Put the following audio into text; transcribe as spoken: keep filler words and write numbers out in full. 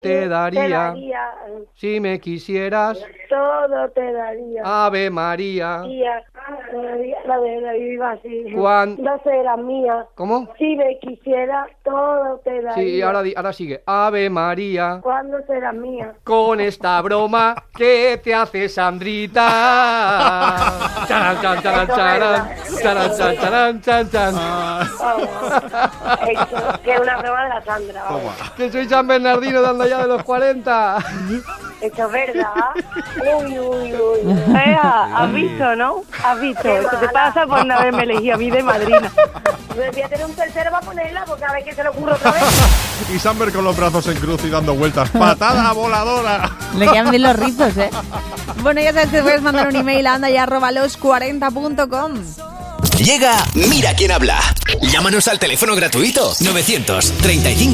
te daría, te daría, si me quisieras, todo te daría. Ave María. Y a- la de la iba así. Cuan- No será mía. ¿Cómo? Si me quisiera, todo te daría. Sí, ahora, di- ahora sigue. Ave María. ¿Cuándo será mía? Con esta broma que te hace Sandrita. Charan, chan, charan, charan. Charan, chan, charan, chan, chan. Vamos. Eso, que es una broma de la Sandra. Vamos. Que soy San Bernardino dando ya de los cuarenta. Esto es verdad. Uy, uy, uy. Ea, has visto, ¿no? Has visto. Eso te pasa por no haberme elegido a mí de madrina. Voy a tener un tercero para ponerla porque a ver qué se le ocurre otra vez. Y Samber con los brazos en cruz y dando vueltas. ¡Patada voladora! Le quedan bien los rizos, ¿eh? Bueno, ya sabes que puedes mandar un email a anda y arroba los cuarenta punto com. Llega Mira quién habla. Llámanos al teléfono gratuito novecientos treinta y cinco